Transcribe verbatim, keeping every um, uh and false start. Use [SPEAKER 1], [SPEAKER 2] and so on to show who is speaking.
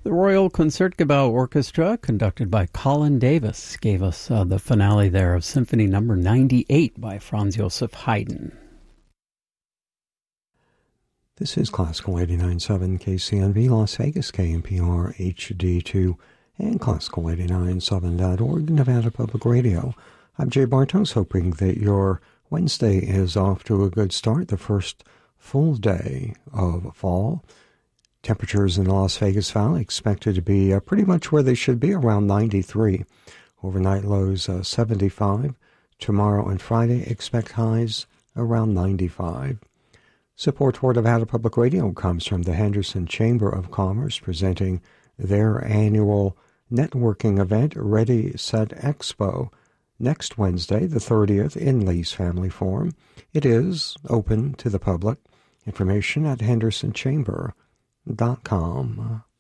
[SPEAKER 1] The Royal Concertgebouw Orchestra, conducted by Colin Davis, gave us uh, the finale there of Symphony Number ninety-eight by Franz Joseph Haydn.
[SPEAKER 2] This is Classical eighty-nine point seven K C N V Las Vegas, K N P R H D two, and Classical eighty-nine point seven dot org, Nevada Public Radio. I'm Jay Bartos, hoping that your Wednesday is off to a good start, the first full day of fall. Temperatures in the Las Vegas Valley expected to be uh, pretty much where they should be, around ninety-three. Overnight lows uh, seventy-five. Tomorrow and Friday expect highs around ninety-five. Support for Nevada Public Radio comes from the Henderson Chamber of Commerce, presenting their annual networking event, Ready, Set, Expo, next Wednesday, the thirtieth, in Lee's Family Forum. It is open to the public. Information at henderson chamber dot com.